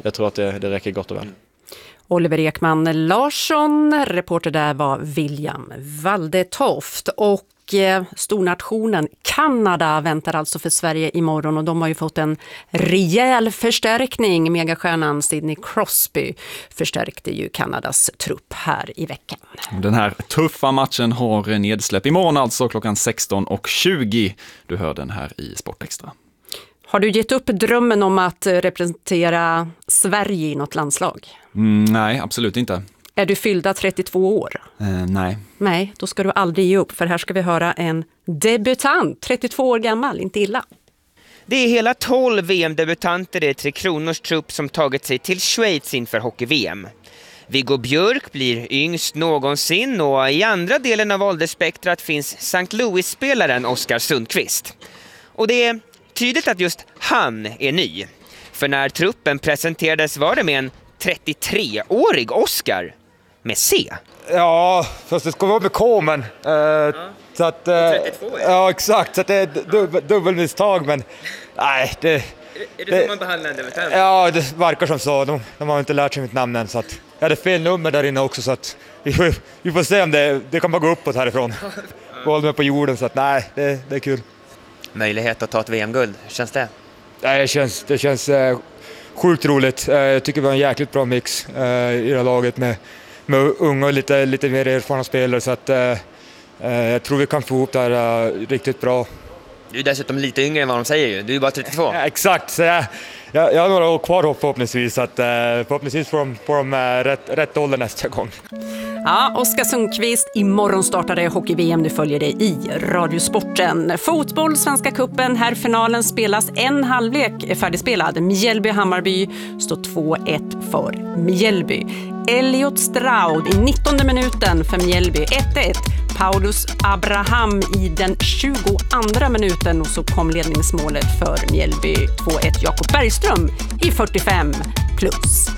jag tror att det räcker gott och väl. Oliver Ekman Larsson, reporter där var William Valdetoft. Och stornationen Kanada väntar alltså för Sverige imorgon och de har ju fått en rejäl förstärkning. Megastjärnan Sidney Crosby förstärkte ju Kanadas trupp här i veckan. Den här tuffa matchen har nedsläpp imorgon alltså klockan 16:20. Du hör den här i Sportextra. Har du gett upp drömmen om att representera Sverige i något landslag? Nej, absolut inte. Är du fyllda 32 år? Nej. Nej, då ska du aldrig ge upp, för här ska vi höra en debutant, 32 år gammal, inte illa. Det är hela 12 VM-debutanter i Tre Kronors trupp som tagit sig till Schweiz inför hockey-VM. Viggo Björk blir yngst någonsin och i andra delen av åldersspektrat finns St. Louis-spelaren Oskar Sundqvist. Och det är tydligt att just han är ny. För när truppen presenterades var det med en 33-årig Oskar med C. Ja, fast det ska vara med K, men... så att, 32 ja, exakt. Så att det är dubbelmisstag, men... Nej, det... Är det så man behandlar en debutant? Ja, det verkar som så. De har inte lärt sig mitt namn än, så att... Jag hade fel nummer där inne också, så att... Vi får se om det kan bara gå uppåt härifrån. Håll mig på jorden, så att nej, det är kul. Möjlighet att ta ett VM-guld, hur känns det? Det känns sjukt roligt. Jag tycker vi har en jäkligt bra mix i det här laget med unga och lite mer erfarna spelare, så att jag tror vi kan få ihop det här riktigt bra. Du är dessutom lite yngre än vad de säger ju, du är bara 32. Ja, exakt, så jag har några år kvar förhoppningsvis, så att förhoppningsvis får de rätt ålder nästa gång. Ja, Oskar Sundqvist, imorgon startar det hockey-VM, du följer det i Radiosporten. Fotboll, Svenska cupen, här finalen spelas en halvlek är färdigspelad. Mjällby-Hammarby står 2-1 för Mjällby. Elliot Stroud i 19:e minuten för Mjällby, 1-1. Paulus Abraham i den 22:a minuten och så kom ledningsmålet för Mjällby 2-1. Jakob Bergström i 45+.